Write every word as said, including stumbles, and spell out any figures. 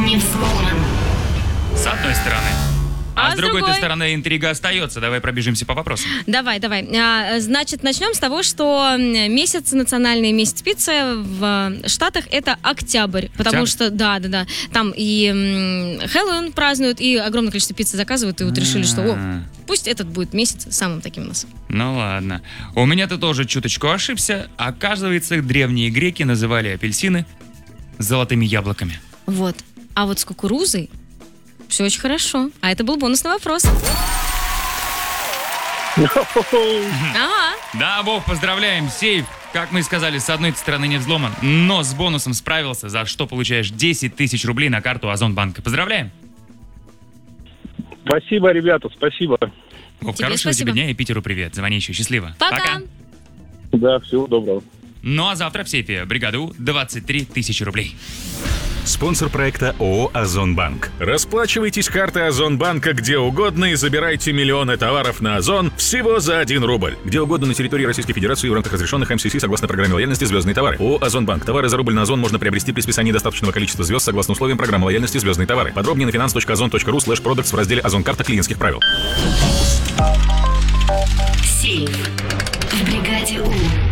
не взломан. С одной стороны. А, А с с другой другой? стороны, интрига остается. Давай пробежимся по вопросам. Давай, давай. А, значит, начнем с того, что месяц, национальный месяц пиццы в Штатах — это октябрь. Потому Октябрь? что, да, да, да, там и м, Хэллоуин празднуют, и огромное количество пиццы заказывают, и вот решили, что о, пусть этот будет месяц самым таким у нас. Ну ладно. У меня-то тоже чуточку ошибся. Оказывается, древние греки называли апельсины золотыми яблоками. Вот. А вот с кукурузой все очень хорошо. А это был бонусный вопрос. Ага. Да, Вов, поздравляем. Сейф, как мы и сказали, с одной стороны не взломан, но с бонусом справился, за что получаешь десять тысяч рублей на карту Озонбанка. Поздравляем. Спасибо, ребята, спасибо. Вов, Тебе хорошего спасибо. тебе дня и Питеру привет. Звони еще. Счастливо. Пока. Да, всего доброго. Ну а завтра в сейфе бригаду двадцать три тысячи рублей. Спонсор проекта ООО «Озонбанк». Расплачивайтесь картой Озонбанка где угодно и забирайте миллионы товаров на Озон всего за один рубль. Где угодно на территории Российской Федерации в рамках разрешенных эм си си согласно программе лояльности «Звездные товары». ООО «Озонбанк». Товары за рубль на Озон можно приобрести при списании достаточного количества звезд согласно условиям программы лояльности «Звездные товары». Подробнее на finance точка озон точка ру слэш продактс в разделе «Озон-карта клиентских правил». Сейф в бригаде У.